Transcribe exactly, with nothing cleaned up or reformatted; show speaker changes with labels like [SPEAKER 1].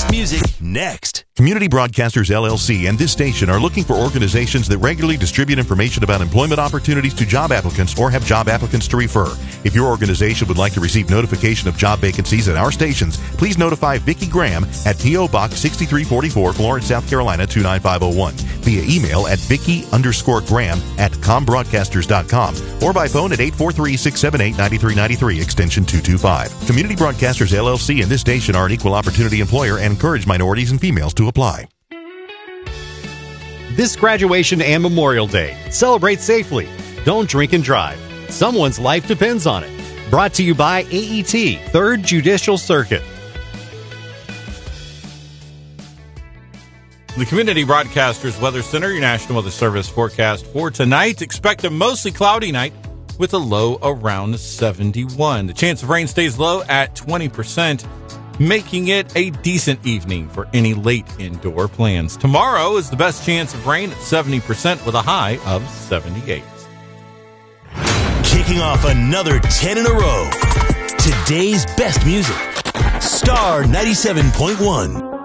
[SPEAKER 1] best music next.
[SPEAKER 2] Community Broadcasters L L C and this station are looking for organizations that regularly distribute information about employment opportunities to job applicants or have job applicants to refer. If your organization would like to receive notification of job vacancies at our stations, please notify Vicki Graham at P O. Box sixty-three forty-four, Florence, South Carolina two nine five oh one, via email at Vicki underscore Graham at combroadcasters dot com or by phone at eight four three, six seven eight, nine three nine three, extension two two five. Community Broadcasters L L C and this station are an equal opportunity employer and encourage minorities and females to apply.
[SPEAKER 3] This graduation and Memorial Day, celebrate safely. Don't drink and drive. Someone's life depends on it. Brought to you by A E T, Third Judicial Circuit.
[SPEAKER 4] The Community Broadcasters Weather Center, your National Weather Service forecast for tonight. Expect a mostly cloudy night with a low around seventy-one. The chance of rain stays low at twenty percent, making it a decent evening for any late indoor plans. Tomorrow is the best chance of rain at seventy percent with a high of seventy-eight.
[SPEAKER 1] Kicking off another ten in a row. Today's best music. Star ninety-seven point one.